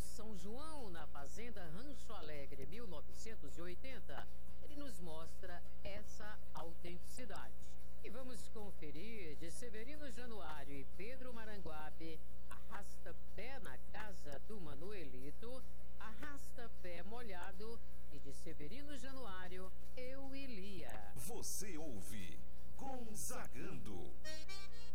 São João, na fazenda Rancho Alegre, 1980, ele nos mostra essa autenticidade. E vamos conferir de Severino Januário e Pedro Maranguape, Arrasta-Pé na Casa do Manuelito, Arrasta-Pé Molhado, e de Severino Januário, Eu e Lia. Você ouve Gonzagando.